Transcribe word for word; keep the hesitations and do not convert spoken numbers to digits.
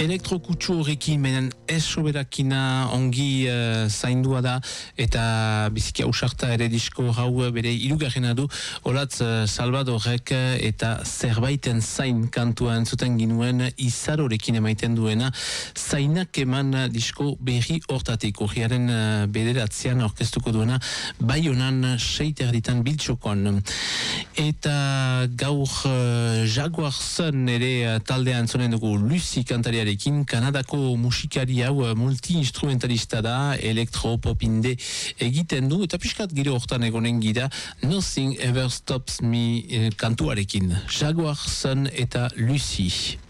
Elektrokutsu horrekin, menen ez soberakina ongi uh, zaindua da, eta biziki ausarta ere disko hau bere hirugarrena du, olatz uh, Salvadorek eta zerbaiten zain kantua entzuten ginuen izarorekin emaiten duena, zainak eman disko berri hortatik, urriaren uh, bederatzean orkestuko duena, bai honan seiter ditan biltxokon. Eta gaur uh, Jaguar Sun ere uh, taldea entzonen dugu Lucy kantariarekin, Kanadako musikari hau uh, multi-instrumentalista da, elektro-popinde egiten du, eta piskat gire hortan egonen gira, Nothing Ever Stops Me uh, kantuarekin. Jaguar Sun eta Lucy.